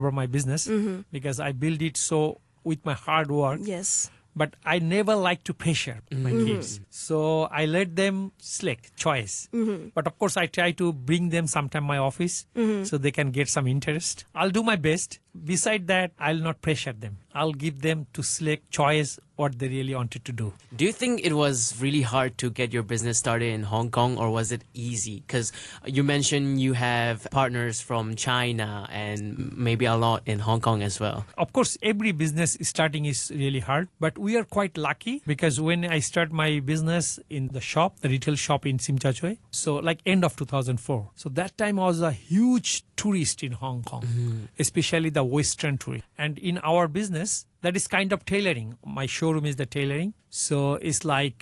over my business because I build it so with my hard work. Yes. But I never like to pressure my kids. So I let them select choice. But of course, I try to bring them sometime my office so they can get some interest. I'll do my best. Beside that, I'll not pressure them. I'll give them to select choice what they really wanted to do. Do you think it was really hard to get your business started in Hong Kong, or was it easy? Because you mentioned you have partners from China and maybe a lot in Hong Kong as well. Of course, every business starting is really hard, but we are quite lucky because when I start my business in the shop, the retail shop in Tsim Sha Tsui, so like end of 2004. So that time I was a huge tourist in Hong Kong, especially the Western tourist. And in our business, that is kind of tailoring. My showroom is the tailoring. So it's like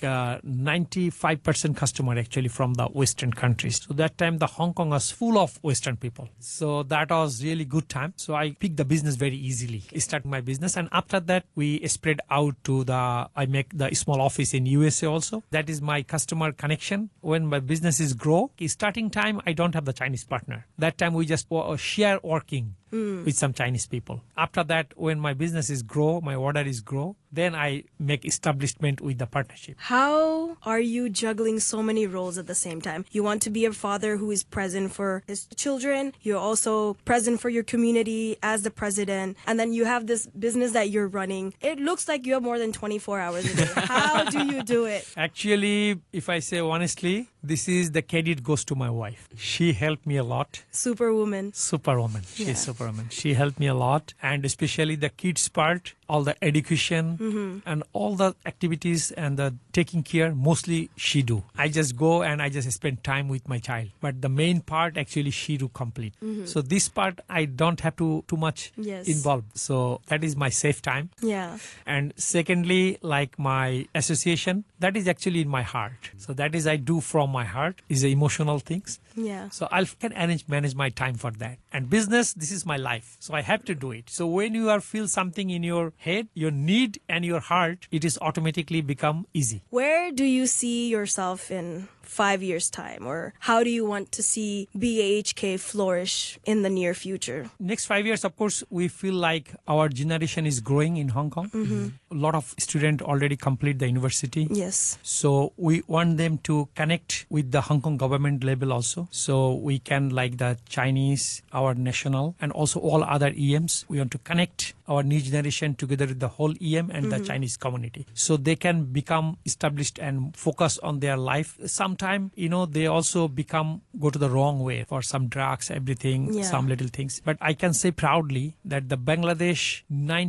95% customer actually from the Western countries. So that time the Hong Kong was full of Western people. So that was really good time. So I picked the business very easily. I started my business. And after that, we spread out to I make the small office in USA also. That is my customer connection. When my businesses grow, starting time, I don't have the Chinese partner. That time we just share working with some Chinese people. After that, when my businesses grow, my order is grow, then I make establishment with the partnership. How are you juggling so many roles at the same time? You want to be a father who is present for his children. You're also present for your community as the president. And then you have this business that you're running. It looks like you have more than 24 hours a day. How do you do it? Actually, if I say honestly, this is the credit goes to my wife. She helped me a lot. Superwoman. Superwoman. She's superwoman. She helped me a lot. And especially the kids part, all the education and all the activities and the taking care, mostly she do. I just go and I just spend time with my child. But the main part, actually, she do complete. So this part, I don't have to too much involved. So that is my safe time. Yeah. And secondly, like my association, that is actually in my heart. So that is I do from my heart, is the emotional things. Yeah. So I can manage my time for that. And business, this is my life. So I have to do it. So when you feel something in your head, your need and your heart, it is automatically become easy. Where do you see yourself in 5 years' time? Or how do you want to see BAHK flourish in the near future? Next 5 years, of course, we feel like our generation is growing in Hong Kong. A lot of students already complete the university. Yes. So we want them to connect with the Hong Kong government level also. So we can, like the Chinese, our national, and also all other EMs. We want to connect our new generation together with the whole EM and the Chinese community. So they can become established and focus on their life. Sometimes, they also go to the wrong way for some drugs, everything, some little things. But I can say proudly that the Bangladesh,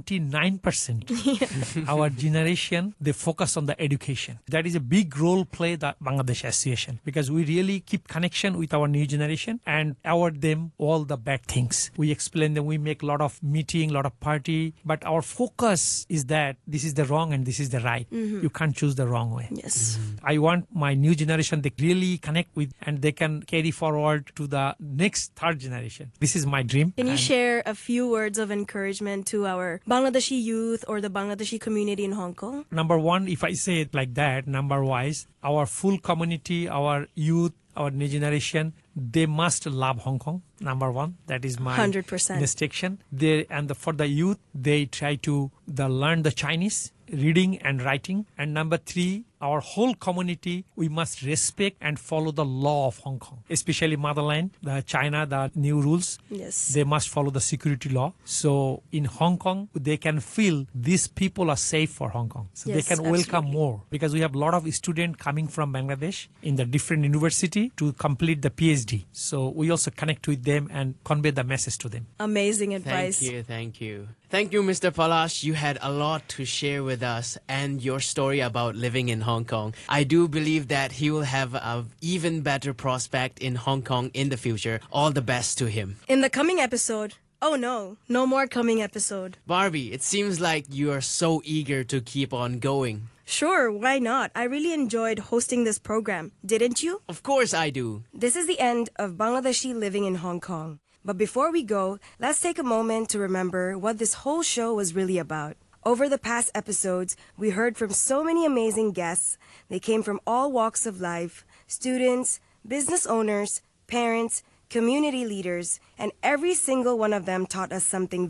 99%, our generation, they focus on the education. That is a big role play the Bangladesh Association, because we really keep connection with our new generation and award them all the bad things. We explain them, we make a lot of meeting, a lot of party, but our focus is that this is the wrong and this is the right. You can't choose the wrong way. Yes. I want my new generation, they really connect with and they can carry forward to the next third generation. This is my dream. Can you share a few words of encouragement to our Bangladeshi youth or the Bangladeshi community in Hong Kong? Number one, if I say it like that, number-wise, our full community, our youth, our new generation, they must love Hong Kong. Number one, that is my 100%. instruction. For the youth, they try to learn the Chinese, reading and writing. And number three, our whole community, we must respect and follow the law of Hong Kong, especially motherland, the China, the new rules. Yes. They must follow the security law. So in Hong Kong, they can feel these people are safe for Hong Kong. So Yes, they can welcome absolutely. more, because we have a lot of students coming from Bangladesh in the different university to complete the PhD. So we also connect with them and convey the message to them. Amazing advice. Thank you. Thank you, Mr. Palash. You had a lot to share with us and your story about living in Hong Kong. I do believe that he will have an even better prospect in Hong Kong in the future. All the best to him. In the coming episode, oh no more coming episode. Barbie, it seems like you are so eager to keep on going. Sure, why not? I really enjoyed hosting this program, didn't you? Of course I do. This is the end of Bangladeshi living in Hong Kong. But before we go, let's take a moment to remember what this whole show was really about. Over the past episodes, we heard from so many amazing guests. They came from all walks of life: students, business owners, parents, community leaders, and every single one of them taught us something